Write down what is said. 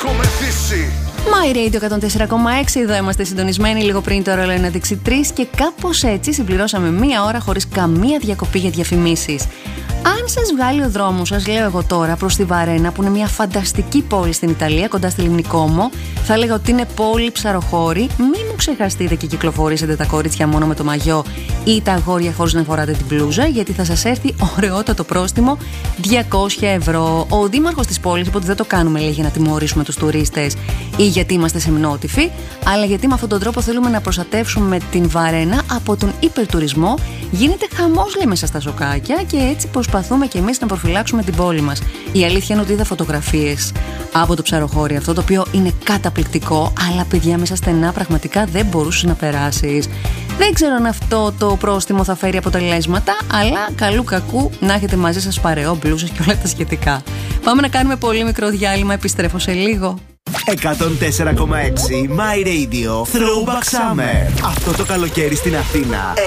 έχω μεθύσει. My Radio 104,6, εδώ είμαστε συντονισμένοι. Λίγο πριν το ρολόι να δείξει 3 και κάπως έτσι συμπληρώσαμε μία ώρα χωρίς καμία διακοπή για διαφημίσεις. Αν σας βγάλει ο δρόμος σας, λέω εγώ τώρα, προς τη Βαρένα, που είναι μια φανταστική πόλη στην Ιταλία, κοντά στη Λίμνη Κόμο, θα έλεγα ότι είναι πόλη ψαροχώρη. Μην μου ξεχαστείτε και κυκλοφορήσετε τα κορίτσια μόνο με το μαγιό ή τα αγόρια χωρίς να φοράτε την μπλούζα, γιατί θα σας έρθει ωραιότατο πρόστιμο 200 ευρώ. Ο δήμαρχος της πόλης είπε ότι δεν το κάνουμε, λέει, για να τιμωρήσουμε τους τουρίστες ή γιατί είμαστε σεμνότυφοι, αλλά γιατί με αυτόν τον τρόπο θέλουμε να προστατεύσουμε την Βαρένα από τον υπερτουρισμό. Γίνεται χαμός, λέει, μέσα στα σοκάκια και έτσι προσπαθούμε κι εμείς να προφυλάξουμε την πόλη μας. Η αλήθεια είναι ότι είδα φωτογραφίες από το ψαροχώρι αυτό, το οποίο είναι καταπληκτικό, αλλά παιδιά, μέσα στενά πραγματικά δεν μπορούσες να περάσεις. Δεν ξέρω αν αυτό το πρόστιμο θα φέρει αποτελέσματα, αλλά καλού κακού να έχετε μαζί σας παρεό, μπλούζες και όλα τα σχετικά. Πάμε να κάνουμε πολύ μικρό διάλειμμα, επιστρέφω σε λίγο. 104,6 My Radio Throwback Summer. Αυτό το καλοκαίρι στην Αθήνα